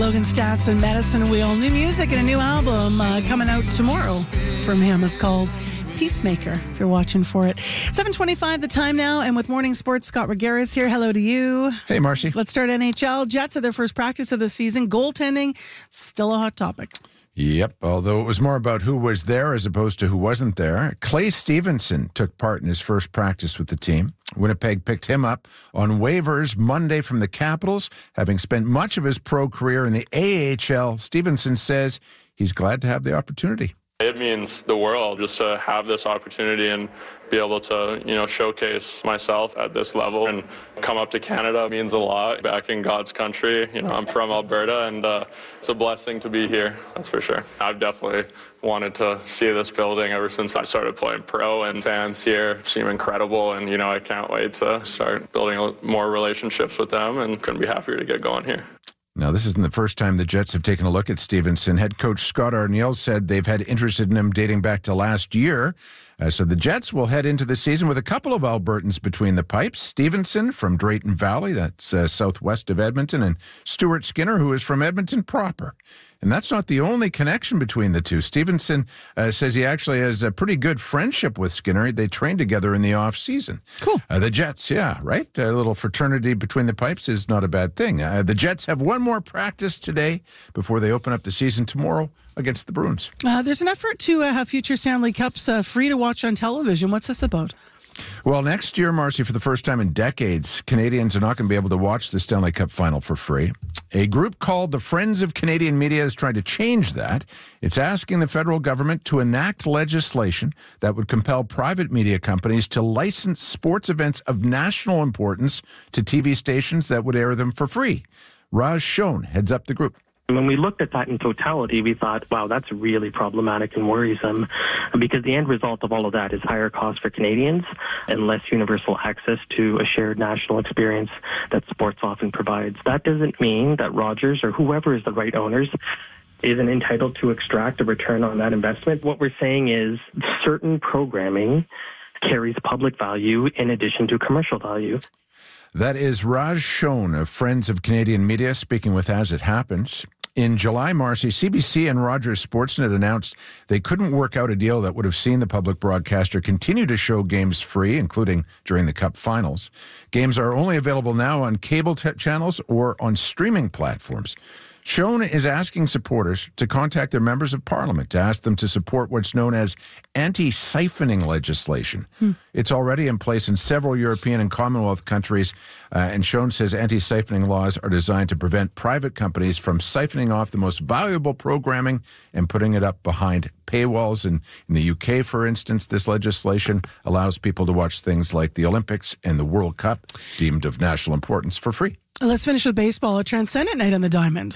Logan Stats and Medicine Wheel. New music and a new album coming out tomorrow from him. It's called Peacemaker, if you're watching for it. 7:25 the time now, and with Morning Sports, Scott Regeris here. Hello to you. Hey, Marcy. Let's start NHL. Jets had their first practice of the season. Goaltending, still a hot topic. Yep, although it was more about who was there as opposed to who wasn't there. Clay Stevenson took part in his first practice with the team. Winnipeg picked him up on waivers Monday from the Capitals. Having spent much of his pro career in the AHL, Stevenson says he's glad to have the opportunity. It means the world just to have this opportunity and be able to, showcase myself at this level and come up to Canada means a lot. Back in God's country, I'm from Alberta, and it's a blessing to be here, that's for sure. I've definitely wanted to see this building ever since I started playing pro, and fans here seem incredible, and, I can't wait to start building more relationships with them, and couldn't be happier to get going here. Now, this isn't the first time the Jets have taken a look at Stevenson. Head coach Scott Arniel said they've had interest in him dating back to last year. So the Jets will head into the season with a couple of Albertans between the pipes. Stevenson from Drayton Valley, that's southwest of Edmonton, and Stuart Skinner, who is from Edmonton proper. And that's not the only connection between the two. Stevenson says he actually has a pretty good friendship with Skinner. They trained together in the off-season. Cool. The Jets, yeah, right? A little fraternity between the pipes is not a bad thing. The Jets have one more practice today before they open up the season tomorrow against the Bruins. There's an effort to have future Stanley Cups free to watch on television. What's this about? Well, next year, Marcy, for the first time in decades, Canadians are not going to be able to watch the Stanley Cup Final for free. A group called the Friends of Canadian Media is trying to change that. It's asking the federal government to enact legislation that would compel private media companies to license sports events of national importance to TV stations that would air them for free. Raj Shone heads up the group. When we looked at that in totality, we thought, wow, that's really problematic and worrisome, because the end result of all of that is higher costs for Canadians and less universal access to a shared national experience that sports often provides. That doesn't mean that Rogers or whoever is the right owners isn't entitled to extract a return on that investment. What we're saying is certain programming carries public value in addition to commercial value. That is Raj Shone of Friends of Canadian Media speaking with As It Happens. In July, Marcy, CBC and Rogers Sportsnet announced they couldn't work out a deal that would have seen the public broadcaster continue to show games free, including during the Cup finals. Games are only available now on cable channels or on streaming platforms. Shone is asking supporters to contact their members of parliament to ask them to support what's known as anti-siphoning legislation. It's already in place in several European and Commonwealth countries, and Shone says anti-siphoning laws are designed to prevent private companies from siphoning off the most valuable programming and putting it up behind paywalls. And in the UK, for instance, this legislation allows people to watch things like the Olympics and the World Cup, deemed of national importance, for free. Let's finish with baseball. A transcendent night on the Diamond.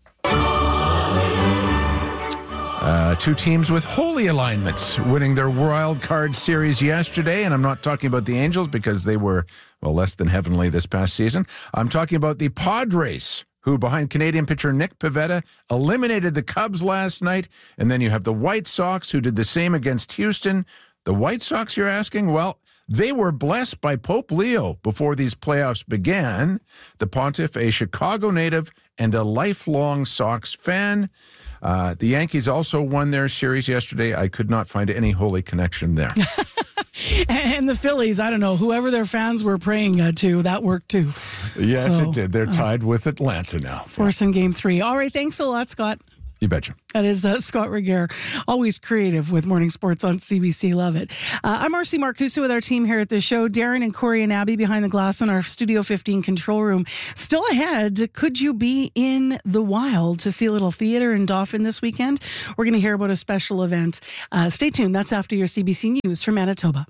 Two teams with holy alignments winning their wild card series yesterday, and I'm not talking about the Angels because they were, less than heavenly this past season. I'm talking about the Padres, who, behind Canadian pitcher Nick Pivetta, eliminated the Cubs last night, and then you have the White Sox, who did the same against Houston. The White Sox, you're asking? Well, they were blessed by Pope Leo before these playoffs began. The Pontiff, a Chicago native and a lifelong Sox fan. The Yankees also won their series yesterday. I could not find any holy connection there. And the Phillies, I don't know, whoever their fans were praying to, that worked too. Yes, it did. They're tied with Atlanta now. Forcing Game 3. All right, thanks a lot, Scott. You betcha. That is Scott Regeer, always creative with Morning Sports on CBC. Love it. I'm Marcy Marcuso with our team here at the show. Darren and Corey and Abby behind the glass in our Studio 15 control room. Still ahead, could you be in the wild to see a little theater in Dauphin this weekend? We're going to hear about a special event. Stay tuned. That's after your CBC News from Manitoba.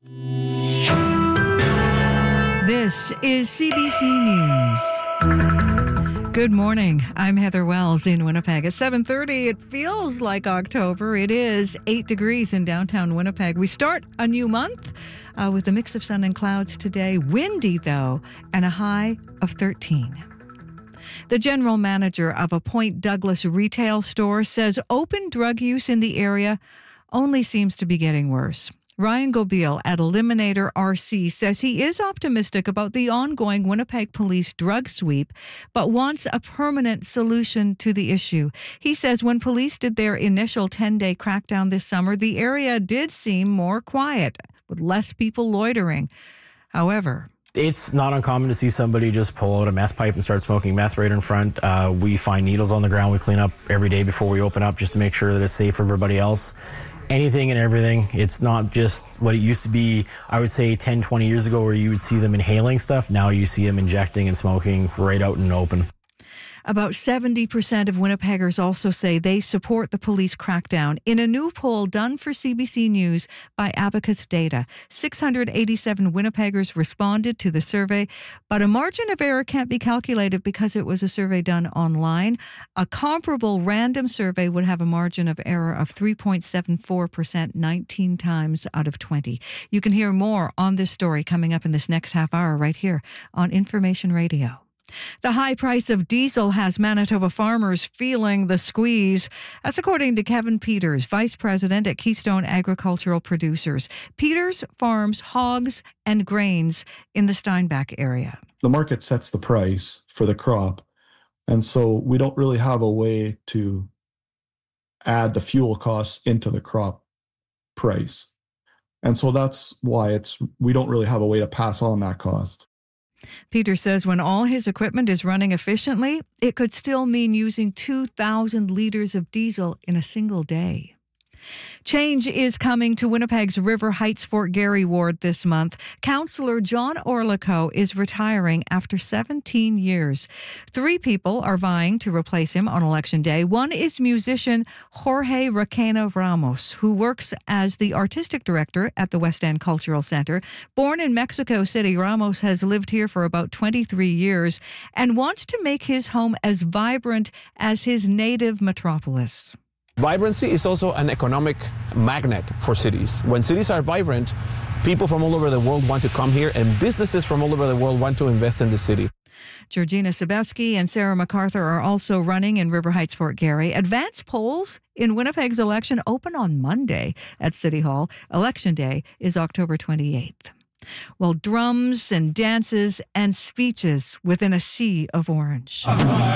This is CBC News. Good morning. I'm Heather Wells in Winnipeg. At 7:30, it feels like October. It is 8 degrees in downtown Winnipeg. We start a new month with a mix of sun and clouds today. Windy, though, and a high of 13. The general manager of a Point Douglas retail store says open drug use in the area only seems to be getting worse. Ryan Gobeil at Eliminator RC says he is optimistic about the ongoing Winnipeg police drug sweep, but wants a permanent solution to the issue. He says when police did their initial 10-day crackdown this summer, the area did seem more quiet, with less people loitering. However, it's not uncommon to see somebody just pull out a meth pipe and start smoking meth right in front. We find needles on the ground. We clean up every day before we open up just to make sure that it's safe for everybody else. Anything and everything. It's not just what it used to be, I would say 10, 20 years ago, where you would see them inhaling stuff. Now you see them injecting and smoking right out in the open. About 70% of Winnipeggers also say they support the police crackdown. In a new poll done for CBC News by Abacus Data, 687 Winnipeggers responded to the survey, but a margin of error can't be calculated because it was a survey done online. A comparable random survey would have a margin of error of 3.74%, 19 times out of 20. You can hear more on this story coming up in this next half hour right here on Information Radio. The high price of diesel has Manitoba farmers feeling the squeeze. That's according to Kevin Peters, Vice President at Keystone Agricultural Producers. Peters farms hogs and grains in the Steinbach area. The market sets the price for the crop, and so we don't really have a way to add the fuel costs into the crop price. And so that's why we don't really have a way to pass on that cost. Peter says when all his equipment is running efficiently, it could still mean using 2,000 liters of diesel in a single day. Change is coming to Winnipeg's River Heights Fort Garry ward this month. Councillor John Orlico is retiring after 17 years. 3 people are vying to replace him on Election Day. One is musician Jorge Requena Ramos, who works as the artistic director at the West End Cultural Center. Born in Mexico City, Ramos has lived here for about 23 years and wants to make his home as vibrant as his native metropolis. Vibrancy is also an economic magnet for cities. When cities are vibrant, people from all over the world want to come here, and businesses from all over the world want to invest in the city. Georgina Sebeski and Sarah MacArthur are also running in River Heights Fort Garry. Advance polls in Winnipeg's election open on Monday at City Hall. Election Day is October 28th. Well, drums and dances and speeches within a sea of orange.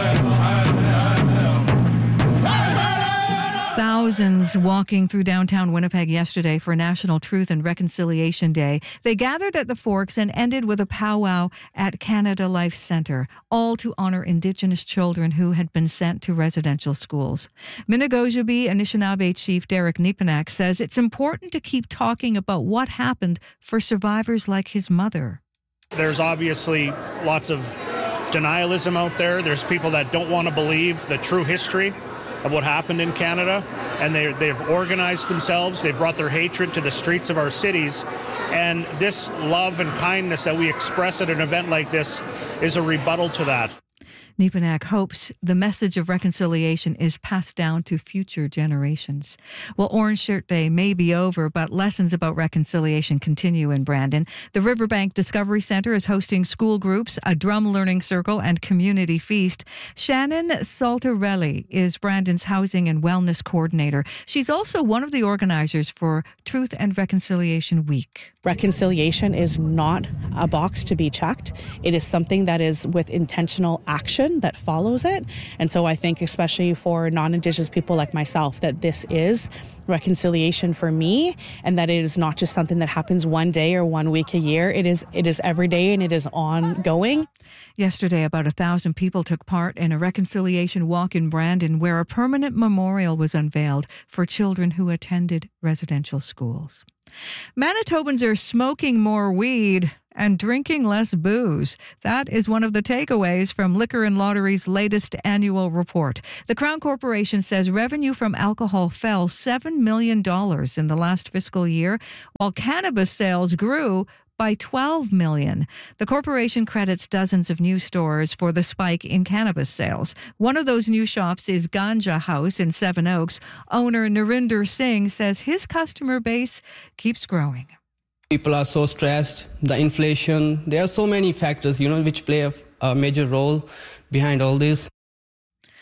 Thousands walking through downtown Winnipeg yesterday for National Truth and Reconciliation Day. They gathered at the Forks and ended with a powwow at Canada Life Centre, all to honor Indigenous children who had been sent to residential schools. Minnegojubi Anishinaabe Chief Derek Nepanak says it's important to keep talking about what happened for survivors like his mother. There's obviously lots of denialism out there. There's people that don't want to believe the true history of what happened in Canada, and they've organized themselves. They've brought their hatred to the streets of our cities, and this love and kindness that we express at an event like this is a rebuttal to that. Nepanak hopes the message of reconciliation is passed down to future generations. Well, Orange Shirt Day may be over, but lessons about reconciliation continue in Brandon. The Riverbank Discovery Centre is hosting school groups, a drum learning circle, and community feast. Shannon Saltarelli is Brandon's Housing and Wellness Coordinator. She's also one of the organizers for Truth and Reconciliation Week. Reconciliation is not a box to be checked. It is something that is with intentional action that follows it. And so I think especially for non-Indigenous people like myself that this is reconciliation for me, and that it is not just something that happens one day or 1 week a year. It is every day, and it is ongoing. Yesterday, about 1,000 people took part in a reconciliation walk in Brandon where a permanent memorial was unveiled for children who attended residential schools. Manitobans are smoking more weed and drinking less booze. That is one of the takeaways from Liquor and Lottery's latest annual report. The Crown Corporation says revenue from alcohol fell $7 million in the last fiscal year, while cannabis sales grew by $12 million. The corporation credits dozens of new stores for the spike in cannabis sales. One of those new shops is Ganja House in Seven Oaks. Owner Narinder Singh says his customer base keeps growing. People are so stressed, the inflation, there are so many factors, which play a major role behind all this.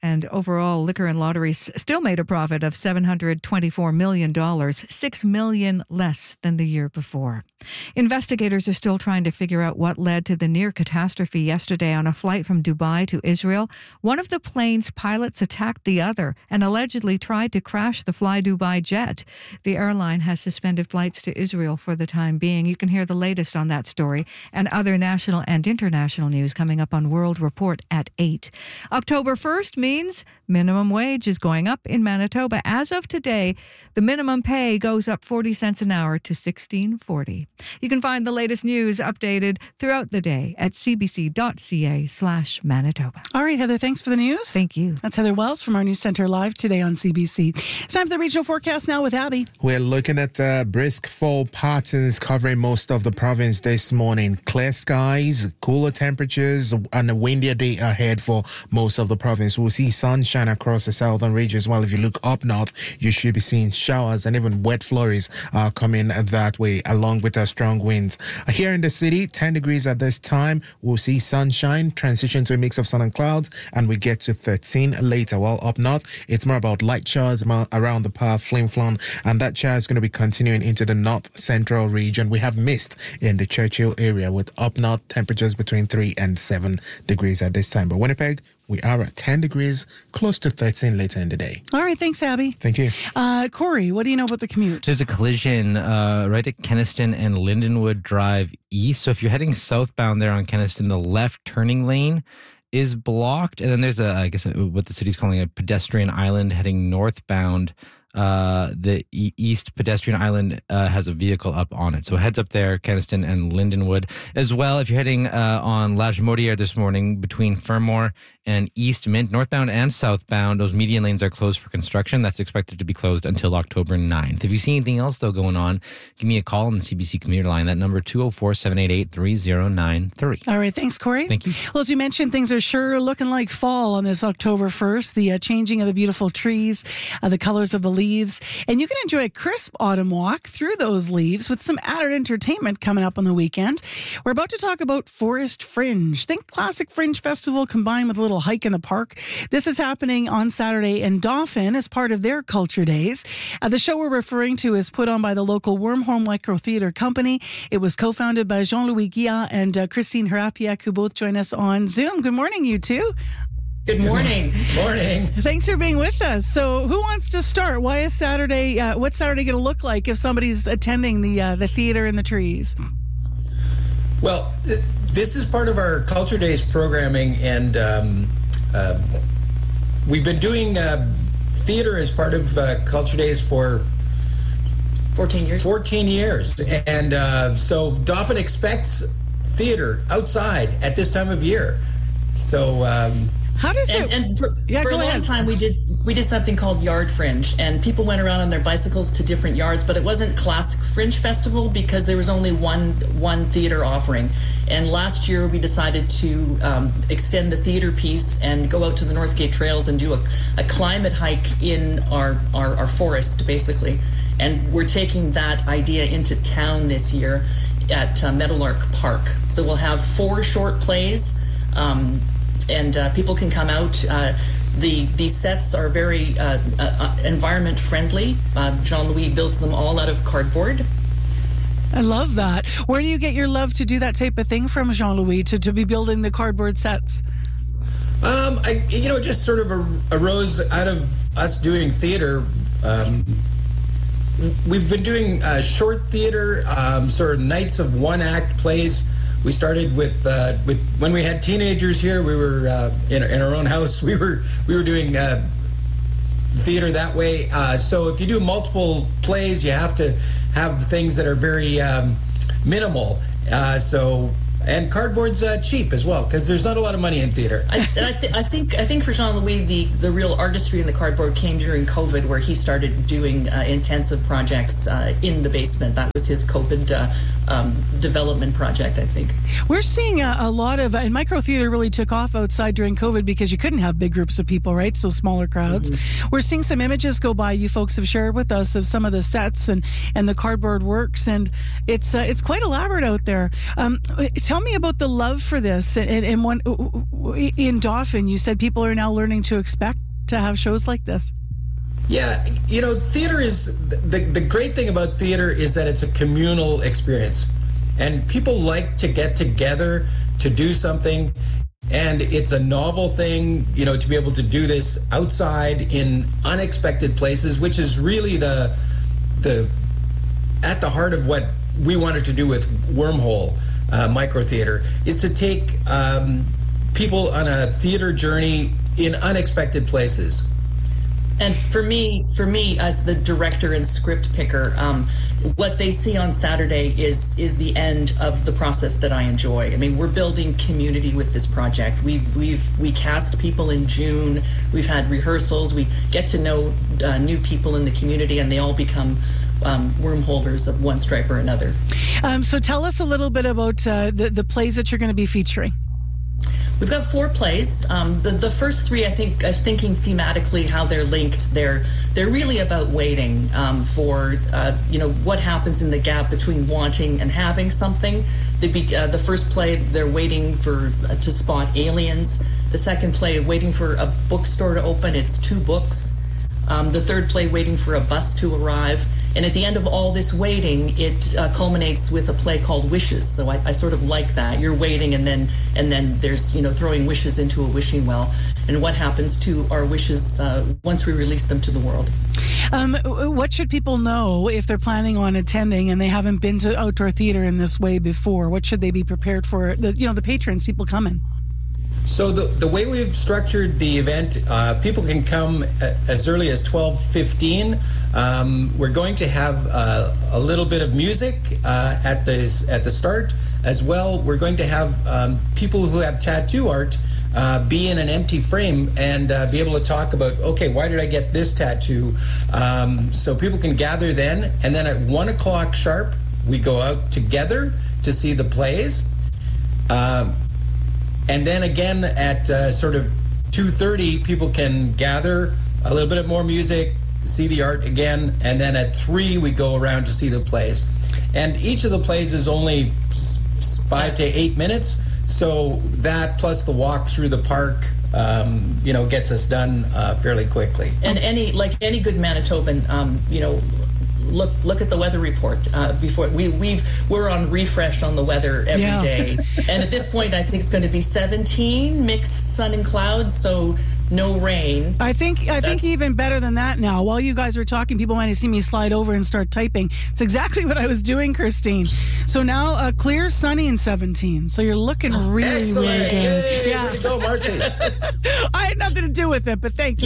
And overall, liquor and lotteries still made a profit of $724 million, $6 million less than the year before. Investigators are still trying to figure out what led to the near catastrophe yesterday on a flight from Dubai to Israel. One of the plane's pilots attacked the other and allegedly tried to crash the Fly Dubai jet. The airline has suspended flights to Israel for the time being. You can hear the latest on that story and other national and international news coming up on World Report at 8. October 1st means minimum wage is going up in Manitoba. As of today, the minimum pay goes up 40 cents an hour to $16.40. You can find the latest news updated throughout the day at cbc.ca/Manitoba. All right, Heather, thanks for the news. Thank you. That's Heather Wells from our News Center Live today on CBC. It's time for the regional forecast now with Abby. We're looking at brisk fall patterns covering most of the province this morning. Clear skies, cooler temperatures, and a windier day ahead for most of the province. We'll see sunshine across the southern region as well. If you look up north, you should be seeing showers and even wet flurries coming that way, along with strong winds. Here in the city, 10 degrees at this time. We'll see sunshine, transition to a mix of sun and clouds, and we get to 13 later. While up north, it's more about light showers around the path, Flin-Flon, and that shower is going to be continuing into the north central region. We have mist in the Churchill area with up north temperatures between 3 and 7 degrees at this time. But Winnipeg, we are at 10 degrees, close to 13 later in the day. All right, thanks, Abby. Thank you. Corey, what do you know about the commute? There's a collision right at Kenaston and Lindenwood Drive East. So if you're heading southbound there on Kenaston, the left turning lane is blocked. And then there's what the city's calling a pedestrian island heading northbound. The east pedestrian island has a vehicle up on it. So heads up there, Kenaston and Lindenwood. As well, if you're heading on La Jamodière this morning between Fermor and East Mint, northbound and southbound, those median lanes are closed for construction. That's expected to be closed until October 9th. If you see anything else, though, going on, give me a call on the CBC commuter line. That number 204-788-3093. All right, thanks, Corey. Thank you. Well, as you mentioned, things are sure looking like fall on this October 1st. The changing of the beautiful trees, the colors of the leaves, and you can enjoy a crisp autumn walk through those leaves with some added entertainment coming up on the weekend. We're about to talk about Forest Fringe. Think classic Fringe Festival combined with a little hike in the park. This is happening on Saturday in Dauphin as part of their Culture Days. The show we're referring to is put on by the local Wormhole Micro Theatre Company. It was co-founded by Jean-Louis Guilla and Christine Harapiak, who both join us on Zoom. Good morning, you two. Good morning. Morning. Thanks for being with us. So who wants to start? Why is Saturday, what's Saturday going to look like if somebody's attending the theater in the trees? Well, this is part of our Culture Days programming, and we've been doing theater as part of Culture Days for 14 years. 14 years. And so Dauphin expects theater outside at this time of year. So how does it? And for a long time, we did something called Yard Fringe, and people went around on their bicycles to different yards. But it wasn't classic Fringe Festival because there was only one theater offering. And last year, we decided to extend the theater piece and go out to the Northgate Trails and do a climate hike in our forest, basically. And we're taking that idea into town this year at Meadowlark Park. So we'll have 4 short plays. And people can come out. The sets are very environment friendly. Jean-Louis builds them all out of cardboard. I love that. Where do you get your love to do that type of thing from, Jean-Louis, to be building the cardboard sets? It just sort of arose out of us doing theater. We've been doing short theater, sort of nights of one-act plays. We started with when we had teenagers here. We were in our own house. We were doing theater that way. So if you do multiple plays, you have to have things that are very minimal. And cardboard's cheap as well because there's not a lot of money in theater. I think for Jean-Louis, the real artistry in the cardboard came during COVID, where he started doing intensive projects in the basement. That was his COVID development project, I think. We're seeing a lot of, and micro theater really took off outside during COVID because you couldn't have big groups of people, right? So smaller crowds. Mm-hmm. We're seeing some images go by you folks have shared with us of some of the sets and the cardboard works, and it's quite elaborate out there. Tell me about the love for this. And in Dauphin, you said people are now learning to expect to have shows like this. Yeah, theater is the great thing about theater is that it's a communal experience, and people like to get together to do something, and it's a novel thing, to be able to do this outside in unexpected places, which is really the at the heart of what we wanted to do with Wormhole Micro Theater, is to take people on a theater journey in unexpected places. And for me, as the director and script picker, what they see on Saturday is the end of the process that I enjoy. I mean, we're building community with this project. We cast people in June. We've had rehearsals. We get to know new people in the community, and they all become worm holders of one stripe or another. So tell us a little bit about the plays that you're going to be featuring. We've got 4 plays. The first 3, I was thinking thematically how they're linked. They're really about waiting for what happens in the gap between wanting and having something. The first play, they're waiting to spot aliens. The second play, waiting for a bookstore to open. It's 2 books. The third play, waiting for a bus to arrive. And at the end of all this waiting, it culminates with a play called Wishes. So I sort of like that. You're waiting, and then there's throwing wishes into a wishing well, and what happens to our wishes once we release them to the world. What should people know if they're planning on attending and they haven't been to outdoor theater in this way before? What should they be prepared for? The patrons, people coming. So the way we've structured the event, people can come as early as 12:15. We're going to have a little bit of music at the start as well. We're going to have people who have tattoo art be in an empty frame and be able to talk about, okay, why did I get this tattoo? So people can gather then, and then at 1 o'clock sharp, we go out together to see the plays. And then again at sort of 2:30, people can gather, a little bit more music, see the art again, and then at 3 we go around to see the plays. And each of the plays is only 5 to 8 minutes, so that plus the walk through the park gets us done fairly quickly. And any good Manitoban, look at the weather report before we're on refresh on the weather every day. And at this point, I think it's going to be 17 mixed sun and clouds, so no rain. I think even better than that now. While you guys were talking, people might have seen me slide over and start typing. It's exactly what I was doing, Christine. So now clear, sunny, and 17. So you're looking really, really good. Yeah. Way to go, Marcy. I had nothing to do with it, but thank you.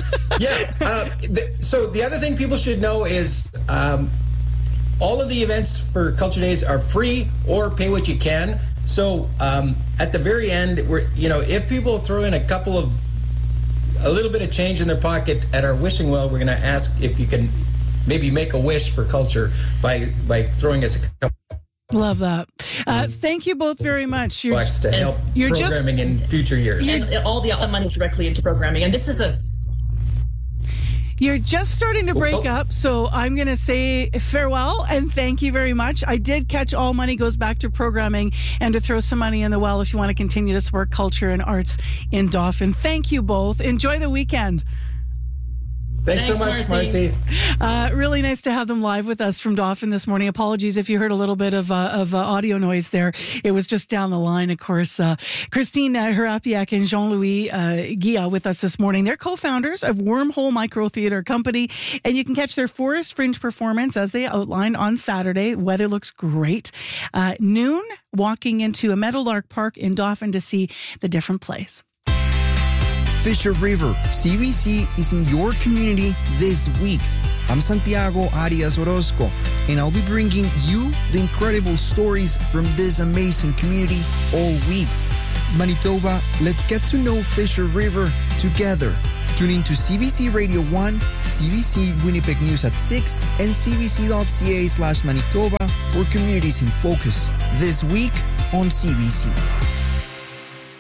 So the other thing people should know is all of the events for Culture Days are free or pay what you can. So at the very end, if people throw in a little bit of change in their pocket at our wishing well, we're going to ask if you can maybe make a wish for culture by throwing us a couple. Love that. Thank you both very much. To help programming in future years. And all the money directly into programming. And this is You're just starting to break up, so I'm going to say farewell and thank you very much. I did catch all money goes back to programming and to throw some money in the well if you want to continue to support culture and arts in Dauphin. Thank you both. Enjoy the weekend. Thanks so much, Marcy. Really nice to have them live with us from Dauphin this morning. Apologies if you heard a little bit of audio noise there. It was just down the line, of course. Christine Hrapiak and Jean-Louis Guilla with us this morning. They're co-founders of Wormhole Micro Theater Company, and you can catch their Forest Fringe performance as they outlined on Saturday. Weather looks great. Noon, walking into a Meadowlark Park in Dauphin to see the different plays. Fisher River, CBC is in your community this week. I'm Santiago Arias Orozco, and I'll be bringing you the incredible stories from this amazing community all week. Manitoba, let's get to know Fisher River together. Tune in to CBC Radio 1, CBC Winnipeg News at 6, and cbc.ca/Manitoba for Communities in Focus this week on CBC.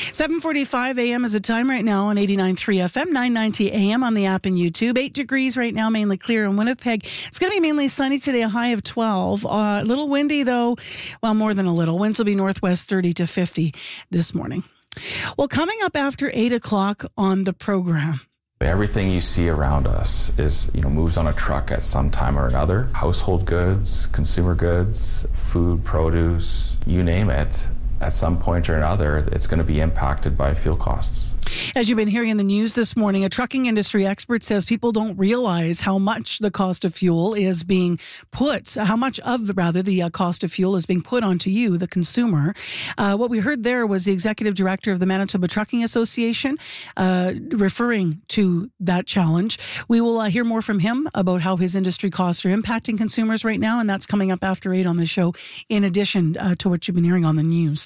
7:45 a.m. is the time right now on 89.3 FM, 990 a.m. on the app and YouTube. 8 degrees right now, mainly clear in Winnipeg. It's going to be mainly sunny today, a high of 12. A little windy, though. Well, more than a little. Winds will be northwest 30 to 50 this morning. Well, coming up after 8 o'clock on the program. Everything you see around us is, moves on a truck at some time or another. Household goods, consumer goods, food, produce, you name it. At some point or another, it's going to be impacted by fuel costs. As you've been hearing in the news this morning, a trucking industry expert says people don't realize how much the cost of fuel is being put, how much of the cost of fuel is being put onto you, the consumer. What we heard there was the executive director of the Manitoba Trucking Association referring to that challenge. We will hear more from him about how his industry costs are impacting consumers right now, and that's coming up after 8 on the show, in addition to what you've been hearing on the news.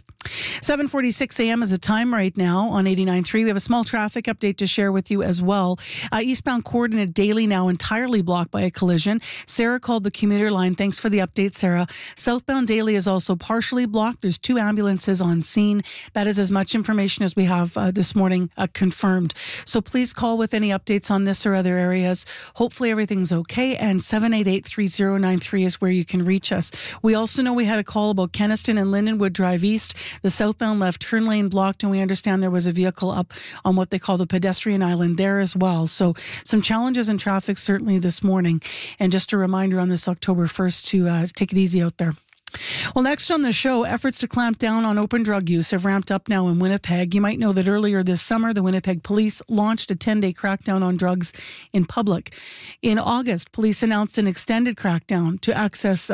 7:46 a.m. is the time right now on 89.3. We have a small traffic update to share with you as well. Eastbound Coordinate Daily now entirely blocked by a collision. Sarah called the commuter line. Thanks for the update, Sarah. Southbound Daily is also partially blocked. There's 2 ambulances on scene. That is as much information as we have this morning confirmed. So please call with any updates on this or other areas. Hopefully everything's okay. And 788-3093 is where you can reach us. We also know we had a call about Keniston and Lindenwood Drive East. The southbound left turn lane blocked, and we understand there was a vehicle up on what they call the pedestrian island there as well. So some challenges in traffic certainly this morning. And just a reminder on this October 1st to take it easy out there. Well, next on the show, efforts to clamp down on open drug use have ramped up now in Winnipeg. You might know that earlier this summer, the Winnipeg Police launched a 10-day crackdown on drugs in public. In August, police announced an extended crackdown to access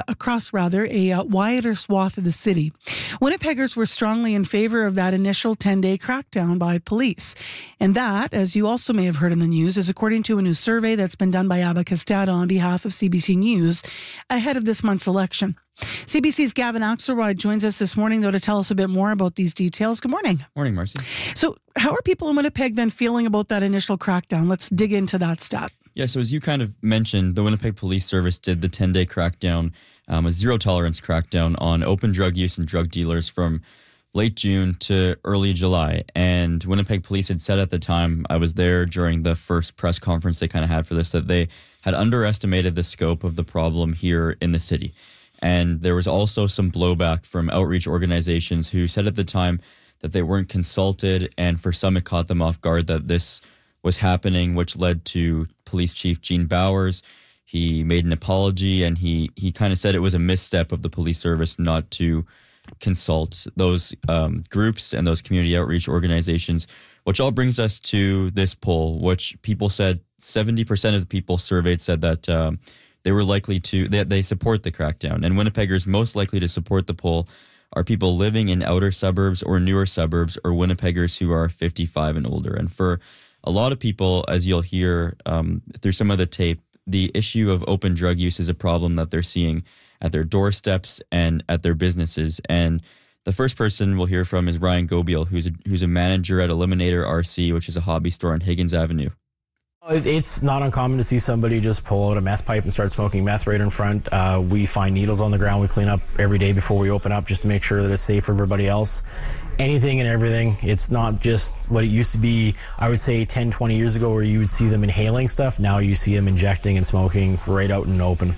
a wider swath of the city. Winnipeggers were strongly in favor of that initial 10-day crackdown by police. And that, as you also may have heard in the news, is according to a new survey that's been done by Abacus Data on behalf of CBC News ahead of this month's election. CBC's Gavin Axelrod joins us this morning, though, to tell us a bit more about these details. Good morning. Morning, Marcy. So how are people in Winnipeg then feeling about that initial crackdown? Let's dig into that stat. Yeah, so as you kind of mentioned, the Winnipeg Police Service did the 10-day crackdown, a zero-tolerance crackdown on open drug use and drug dealers from late June to early July. And Winnipeg Police had said at the time, I was there during the first press conference they kind of had for this, that they had underestimated the scope of the problem here in the city. And there was also some blowback from outreach organizations who said at the time that they weren't consulted, and for some it caught them off guard that this was happening, which led to Police Chief Gene Bowers. He made an apology, and he kind of said it was a misstep of the police service not to consult those groups and those community outreach organizations, which all brings us to this poll, which people said 70% of the people surveyed said that they were likely to, they support the crackdown. And Winnipeggers most likely to support the poll are people living in outer suburbs or newer suburbs, or Winnipeggers who are 55 and older. And for a lot of people, as you'll hear through some of the tape, the issue of open drug use is a problem that they're seeing at their doorsteps and at their businesses. And the first person we'll hear from is Ryan Gobiel, who's a manager at Eliminator RC, which is a hobby store on Higgins Avenue. It's not uncommon to see somebody just pull out a meth pipe and start smoking meth right in front. We find needles on the ground. We clean up every day before we open up just to make sure that it's safe for everybody else. Anything and everything. It's not just what it used to be, I would say 10, 20 years ago, where you would see them inhaling stuff. Now you see them injecting and smoking right out in the open.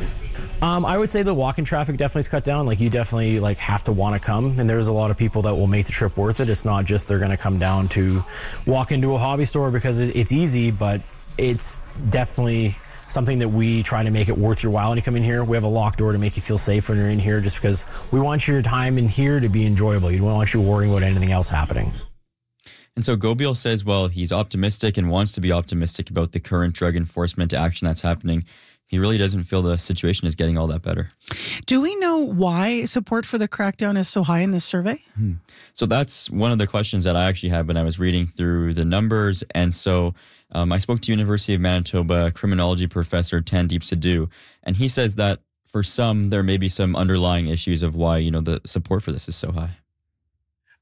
I would say the walk-in traffic definitely is cut down. Like, you definitely have to want to come, and there's a lot of people that will make the trip worth it. It's not just they're going to come down to walk into a hobby store because it's easy, but it's definitely something that we try to make it worth your while when you come in here. We have a locked door to make you feel safe when you're in here, just because we want your time in here to be enjoyable. You don't want you worrying about anything else happening. And so Gobiel says, well, he's optimistic and wants to be optimistic about the current drug enforcement action that's happening. He really doesn't feel the situation is getting all that better. Do we know why support for the crackdown is so high in this survey? So that's one of the questions that I actually had when I was reading through the numbers. And so I spoke to University of Manitoba criminology professor Tandeep Sidhu, and he says that for some, there may be some underlying issues of why, the support for this is so high.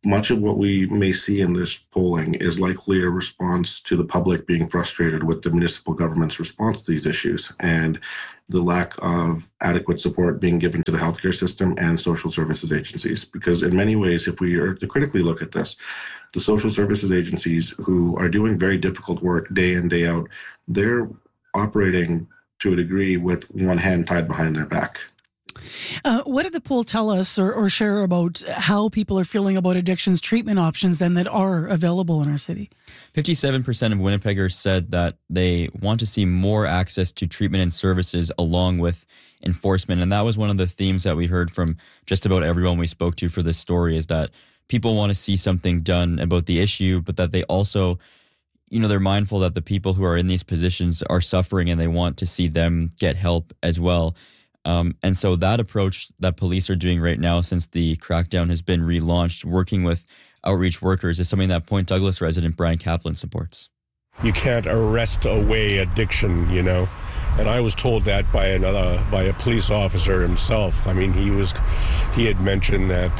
much of what we may see in this polling is likely a response to the public being frustrated with the municipal government's response to these issues and the lack of adequate support being given to the healthcare system and social services agencies. Because in many ways, if we are to critically look at this, the social services agencies who are doing very difficult work day in, day out, they're operating to a degree with one hand tied behind their back. What did the poll tell us or share about how people are feeling about addictions treatment options then that are available in our city? 57% of Winnipeggers said that they want to see more access to treatment and services along with enforcement. And that was one of the themes that we heard from just about everyone we spoke to for this story, is that people want to see something done about the issue, but that they also, they're mindful that the people who are in these positions are suffering and they want to see them get help as well. And so that approach that police are doing right now, since the crackdown has been relaunched, working with outreach workers, is something that Point Douglas resident Brian Kaplan supports. You can't arrest away addiction, and I was told that by a police officer himself. I mean, he had mentioned that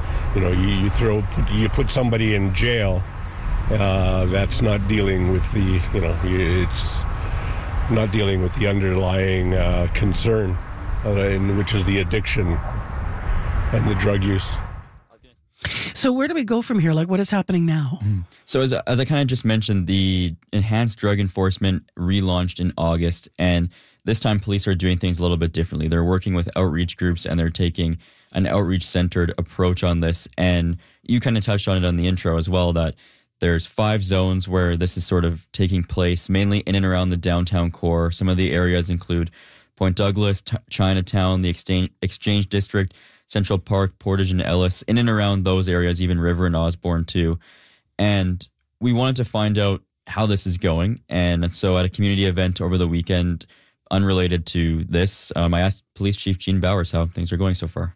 you put somebody in jail. That's not dealing with it's not dealing with the underlying concern. Which is the addiction and the drug use. So where do we go from here? Like, what is happening now? So as I kind of just mentioned, the enhanced drug enforcement relaunched in August, and this time police are doing things a little bit differently. They're working with outreach groups, and they're taking an outreach-centered approach on this. And you kind of touched on it on the intro as well, that there's 5 zones where this is sort of taking place, mainly in and around the downtown core. Some of the areas include Point Douglas, Chinatown, the Exchange District, Central Park, Portage and Ellis, in and around those areas, even River and Osborne too. And we wanted to find out how this is going. And so at a community event over the weekend, unrelated to this, I asked Police Chief Gene Bowers how things are going so far.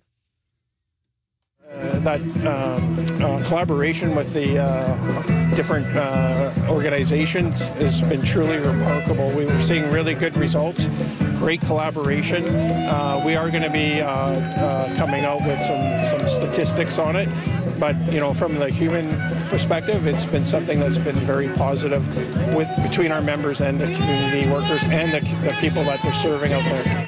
That collaboration with the different organizations has been truly remarkable. We were seeing really good results, great collaboration. We are going to be coming out with some statistics on it, but from the human perspective, it's been something that's been very positive between our members and the community workers and the people that they're serving out there.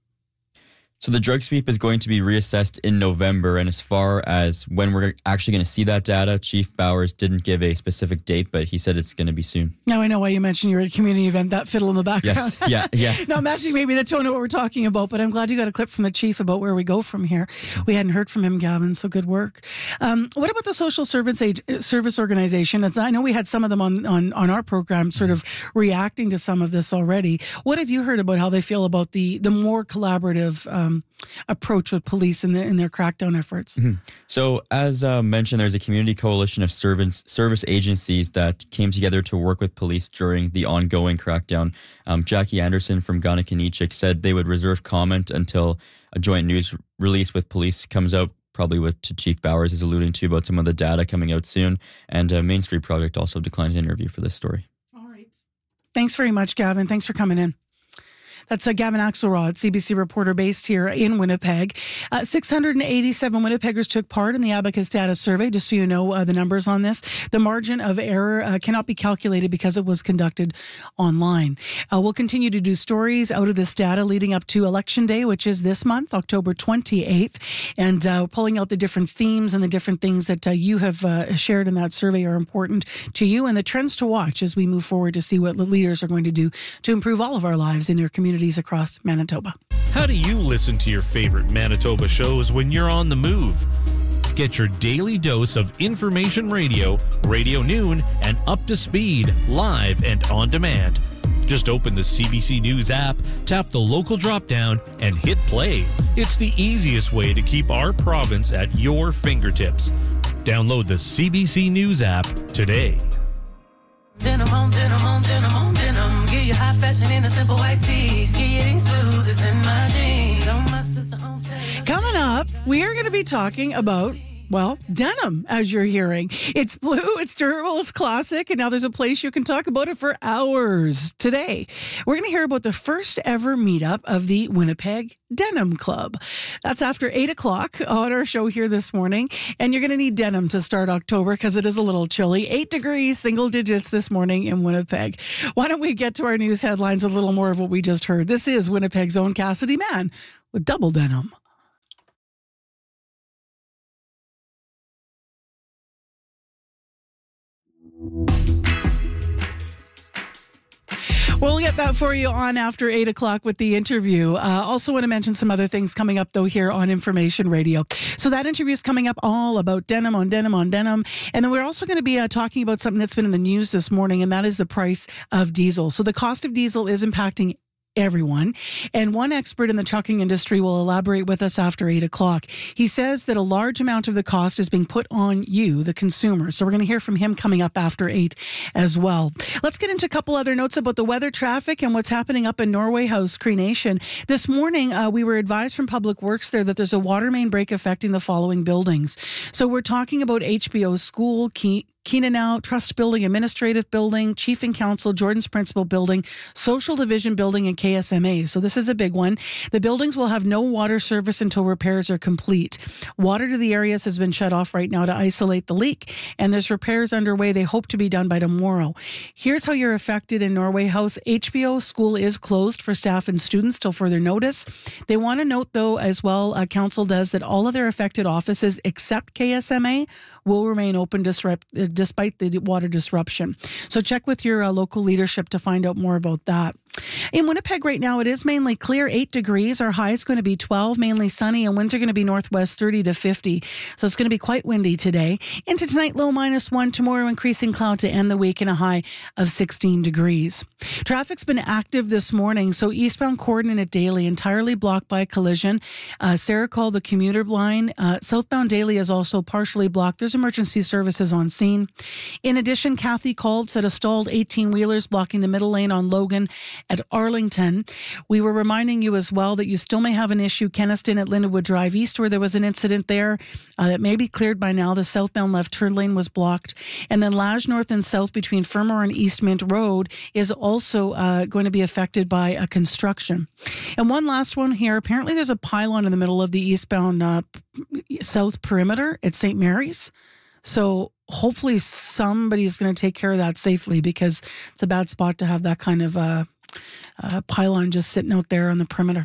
So the drug sweep is going to be reassessed in November, and as far as when we're actually going to see that data, Chief Bowers didn't give a specific date, but he said it's going to be soon. Now I know why you mentioned you're at a community event, that fiddle in the background. Yes, yeah. Now matching maybe the tone of what we're talking about, but I'm glad you got a clip from the chief about where we go from here. We hadn't heard from him, Gavin, so good work. What about the social service organization? As I know we had some of them on our program sort of reacting to some of this already. What have you heard about how they feel about the more collaborative approach with police in their crackdown efforts? Mm-hmm. So as mentioned, there's a community coalition of service agencies that came together to work with police during the ongoing crackdown. Jackie Anderson from Ganakinichik said they would reserve comment until a joint news release with police comes out, probably to Chief Bowers is alluding to about some of the data coming out soon. And Main Street Project also declined an interview for this story. All right. Thanks very much, Gavin. Thanks for coming in. That's Gavin Axelrod, CBC reporter based here in Winnipeg. 687 Winnipeggers took part in the Abacus data survey. Just so you know the numbers on this. The margin of error cannot be calculated because it was conducted online. We'll continue to do stories out of this data leading up to Election Day, which is this month, October 28th. And pulling out the different themes and the different things that you have shared in that survey are important to you and the trends to watch as we move forward to see what the leaders are going to do to improve all of our lives in their communities across Manitoba. How do you listen to your favorite Manitoba shows when you're on the move? Get your daily dose of information radio, Radio Noon, and Up to Speed, live and on demand. Just open the CBC News app, tap the local drop-down, and hit play. It's the easiest way to keep our province at your fingertips. Download the CBC News app today. Denim on denim on denim on denim. Get you high fashion in a simple white tee. Get you these blues, it's in my jeans. On my sister on Coming up, we are going to be talking about Well, denim, as you're hearing. It's blue, it's durable, it's classic, and now there's a place you can talk about it for hours. Today, we're going to hear about the first ever meetup of the Winnipeg Denim Club. That's after 8 o'clock on our show here this morning, and you're going to need denim to start October because it is a little chilly. 8 degrees, single digits this morning in Winnipeg. Why don't we get to our news headlines, a little more of what we just heard. This is Winnipeg's own Cassidy Mann with Double Denim. We'll get that for you on after 8 o'clock with the interview. Also want to mention some other things coming up, though, here on Information Radio. So that interview is coming up all about denim on denim on denim. And then we're also going to be talking about something that's been in the news this morning, and that is the price of diesel. So the cost of diesel is impacting everyone. And one expert in the trucking industry will elaborate with us after 8 o'clock. He says that a large amount of the cost is being put on you, the consumer. So we're going to hear from him coming up after 8 as well. Let's get into a couple other notes about the weather, traffic, and what's happening up in Norway House, Cree Nation. This morning, we were advised from Public Works there that there's a water main break affecting the following buildings. So we're talking about HBO School, Keenanow Trust Building, Administrative Building, Chief and Council, Jordan's Principal Building, Social Division Building, and KSMA. So this is a big one. The buildings will have no water service until repairs are complete. Water to the areas has been shut off right now to isolate the leak, and there's repairs underway. They hope to be done by tomorrow. Here's how you're affected in Norway House. HBO School is closed for staff and students till further notice. They want to note, though, as well, Council does, that all other affected offices except KSMA will remain open despite the water disruption. So check with your local leadership to find out more about that. In Winnipeg right now, it is mainly clear, 8 degrees. Our high is going to be 12, mainly sunny, and winds are going to be northwest 30 to 50. So it's going to be quite windy today. Into tonight, low -1. Tomorrow, increasing cloud to end the week and a high of 16 degrees. Traffic's been active this morning. So eastbound Cordon at Daly, entirely blocked by a collision. Sarah called the commuter line. Southbound Daly is also partially blocked. There's emergency services on scene. In addition, Kathy called, said a stalled 18-wheelers blocking the middle lane on Logan at Arlington. We were reminding you as well that you still may have an issue, Kenniston at Lindenwood Drive East, where there was an incident there that may be cleared by now. The southbound left turn lane was blocked. And then Lage North and South between Fermor and East Mint Road is also going to be affected by a construction. And one last one here. Apparently there's a pylon in the middle of the eastbound south perimeter at St. Mary's. So hopefully somebody's going to take care of that safely, because it's a bad spot to have that kind of pylon just sitting out there on the perimeter.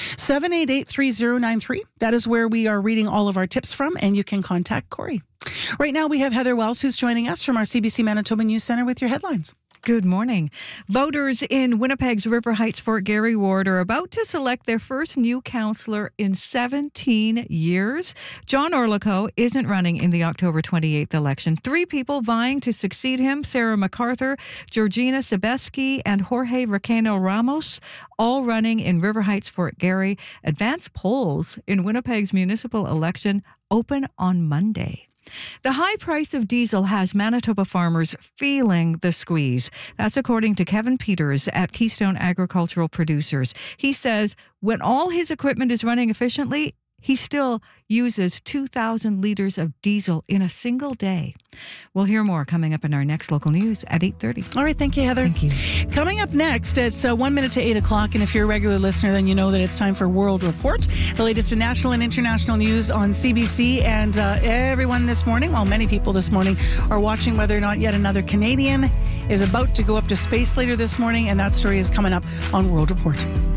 788-3093. That is where we are reading all of our tips from, and you can contact Corey. Right now we have Heather Wells, who's joining us from our CBC Manitoba News Center with your headlines. Good morning. Voters in Winnipeg's River Heights Fort Garry ward are about to select their first new councillor in 17 years. John Orlico isn't running in the October 28th election. 3 people vying to succeed him: Sarah MacArthur, Georgina Sebeski, and Jorge Requeno Ramos, all running in River Heights Fort Garry. Advance polls in Winnipeg's municipal election open on Monday. The high price of diesel has Manitoba farmers feeling the squeeze. That's according to Kevin Peters at Keystone Agricultural Producers. He says when all his equipment is running efficiently, he still uses 2,000 liters of diesel in a single day. We'll hear more coming up in our next local news at 8:30. All right. Thank you, Heather. Thank you. Coming up next, it's 1 minute to 8 o'clock. And if you're a regular listener, then you know that it's time for World Report, the latest in national and international news on CBC. And everyone this morning, well, many people this morning are watching whether or not yet another Canadian is about to go up to space later this morning. And that story is coming up on World Report.